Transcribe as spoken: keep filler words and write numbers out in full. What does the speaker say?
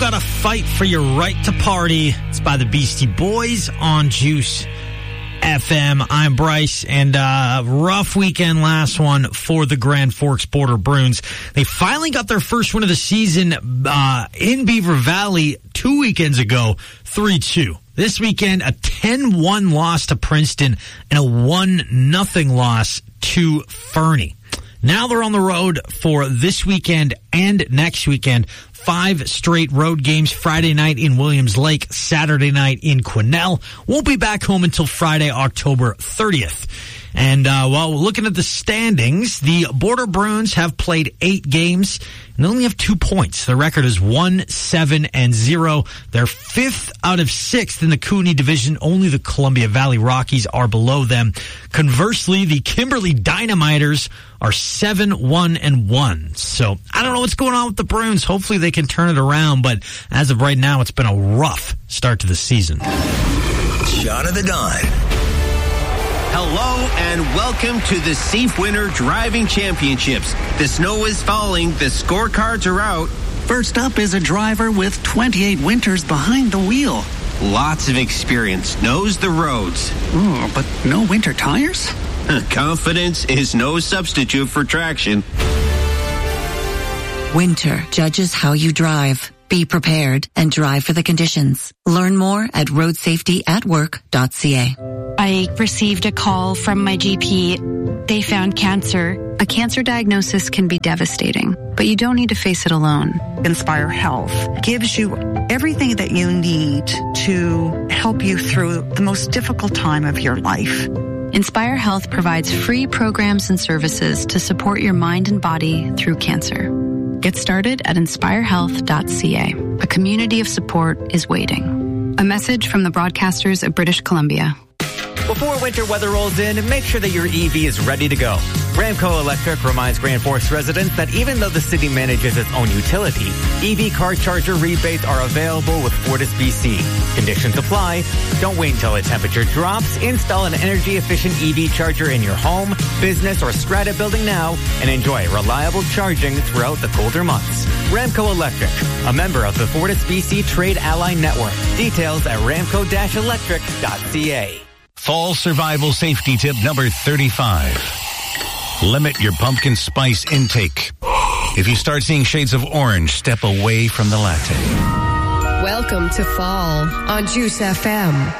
Gotta Fight for Your Right to Party. It's by the Beastie Boys on Juice F M. I'm Bryce, and uh rough weekend last one for the Grand Forks Border Bruins. They finally got their first win of the season uh in Beaver Valley two weekends ago, three two. This weekend, a ten one loss to Princeton and a one nothing loss to Fernie. Now they're on the road for this weekend and next weekend. Five straight road games, Friday night in Williams Lake, Saturday night in Quesnel. Won't be back home until Friday, October thirtieth. And uh while looking at the standings, the Border Bruins have played eight games and they only have two points. Their record is one, seven, and zero. They're fifth out of sixth in the Cooney division. Only the Columbia Valley Rockies are below them. Conversely, the Kimberly Dynamiters are seven, one, and one. So I don't know what's going on with the Bruins. Hopefully they can turn it around, but as of right now, it's been a rough start to the season. Shot of the Dawn. Hello and welcome to the Safe Winter Driving Championships. The snow is falling, the scorecards are out. First up is a driver with twenty-eight winters behind the wheel. Lots of experience, knows the roads. Oh, but no winter tires? Confidence is no substitute for traction. Winter judges how you drive. Be prepared and drive for the conditions. Learn more at road safety at work dot c a. I received a call from my G P. They found cancer. A cancer diagnosis can be devastating, but you don't need to face it alone. Inspire Health gives you everything that you need to help you through the most difficult time of your life. Inspire Health provides free programs and services to support your mind and body through cancer. Get started at inspire health dot c a. A community of support is waiting. A message from the broadcasters of British Columbia. Before winter weather rolls in, make sure that your E V is ready to go. Ramco Electric reminds Grand Forks residents that even though the city manages its own utility, E V car charger rebates are available with Fortis B C. Conditions apply. Don't wait until the temperature drops. Install an energy-efficient E V charger in your home, business, or strata building now and enjoy reliable charging throughout the colder months. Ramco Electric, a member of the Fortis B C Trade Ally Network. Details at ramco dash electric dot c a. Fall survival safety tip number thirty-five. Limit your pumpkin spice intake. If you start seeing shades of orange, step away from the latte. Welcome to fall on Juice F M.